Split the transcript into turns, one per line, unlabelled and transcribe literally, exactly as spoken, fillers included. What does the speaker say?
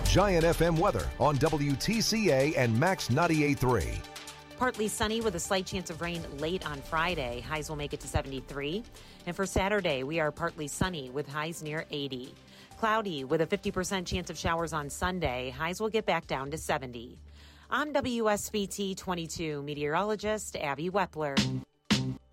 Giant F M weather on W T C A and Max ninety-eight point three.
Partly sunny with a slight chance of rain late on Friday. Highs will make it to seventy-three. And for Saturday, we are partly sunny with highs near eighty. Cloudy with a fifty percent chance of showers on Sunday. Highs will get back down to seventy. I'm W S B T twenty-two meteorologist Abby Wepler.